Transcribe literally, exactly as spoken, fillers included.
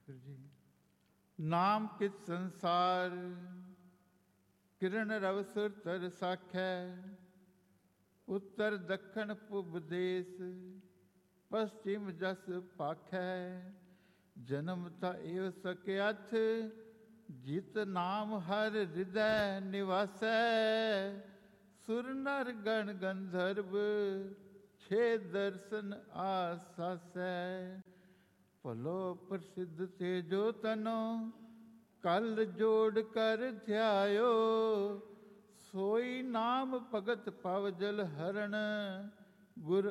ਵਾਹਿਗੁਰੂ ਜੀ। ਨਾਮ ਕਿਤ ਸੰਸਾਰ ਕਿਰਨ ਰਵ ਸੁਰ ਤਰ ਸਾਖੈ, ਉੱਤਰ ਦੱਖਣ ਪੁਬ ਦੇਸ ਪਸਚਿਮ ਜਸ ਪਾਖੈ। ਜਨਮ ਤਾ ਏਵ ਸਕਿਆਥ ਜਿਤ ਨਾਮ ਹਰ ਹਿਰਦੈ ਨਿਵਾਸੈ। ਸੁਰ ਨਰ ਗਣ ਗੰਧਰਵ ਛੇ ਦਰਸ਼ਨ ਆਸਾਸੈ। ਭਲੋ ਪ੍ਰਸਿੱਧ ਤੇਜੋ ਤਨੋ ਕਲ ਜੋੜ ਕਰ ਧਿਆਇਓ। ਸੋਈ ਨਾਮ ਭਗਤ ਪਵ ਜਲ ਹਰਣ ਗੁਰ